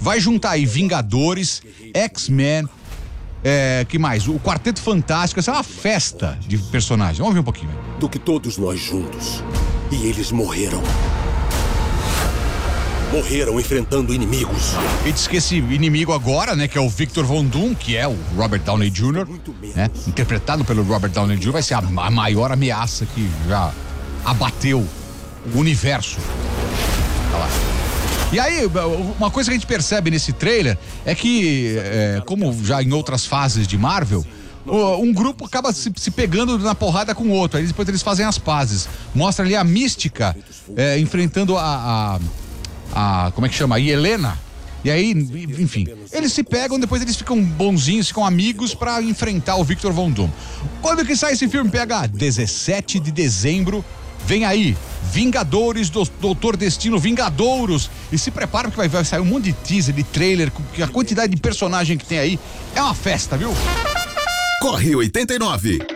vai juntar aí Vingadores, X-Men, que mais? O Quarteto Fantástico, essa é uma festa de personagens. Vamos ver um pouquinho. Do que todos nós juntos. E eles morreram. Morreram enfrentando inimigos. E diz que esse inimigo agora, né, que é o Victor Von Doom, que é o Robert Downey Jr., né, interpretado pelo Robert Downey Jr., vai ser a maior ameaça que já abateu o universo. Tá lá. E aí, uma coisa que a gente percebe nesse trailer é que, como já em outras fases de Marvel, um grupo acaba se pegando na porrada com o outro, aí depois eles fazem as pazes. Mostra ali a Mística enfrentando como é que chama? A Helena. E aí, enfim, eles se pegam, depois eles ficam bonzinhos, ficam amigos pra enfrentar o Victor Von Doom. Quando que sai esse filme, PH? 17 de dezembro, vem aí, Vingadores, Doutor Destino, Vingadouros. E se prepara porque vai sair um monte de teaser, de trailer, com a quantidade de personagem que tem aí. É uma festa, viu? Corre 89.